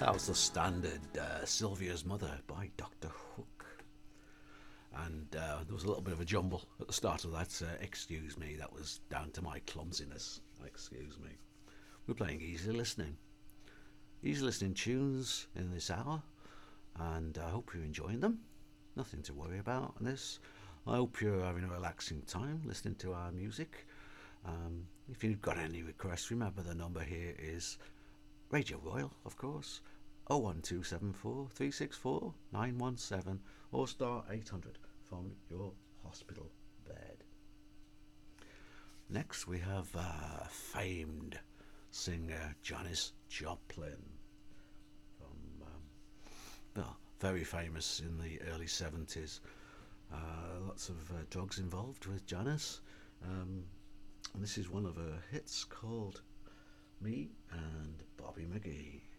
That was the standard Sylvia's Mother by Dr. Hook. And there was a little bit of a jumble at the start of that. Excuse me, that was down to my clumsiness. Excuse me. We're playing easy listening. Easy listening tunes in this hour, and I hope you're enjoying them. Nothing to worry about on this. I hope you're having a relaxing time listening to our music. If you've got any requests, remember the number here is Radio Royal, of course, 01274 364 917 or star 800 from your hospital bed. Next we have famed singer Janis Joplin, from well, very famous in the early 70s. Lots of drugs involved with Janis. And this is one of her hits called Me and Bobby McGee.